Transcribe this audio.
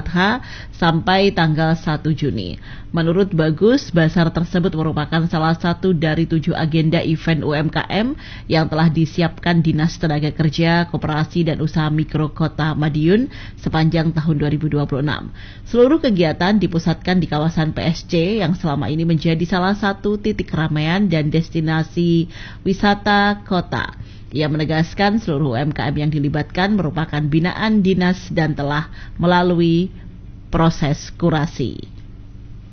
Adha sampai tanggal 1 Juni. Menurut Bagus, basar tersebut merupakan salah satu dari 7 agenda event UMKM yang telah disiapkan Dinas Tenaga Kerja, Koperasi dan Usaha Mikro Kota Madiun sepanjang tahun 2026. Seluruh kegiatan dipusatkan di kawasan PSC yang selama ini menjadi salah satu titik keramaian dan destinasi wisata kota. Ia menegaskan seluruh UMKM yang dilibatkan merupakan binaan dinas dan telah melalui proses kurasi.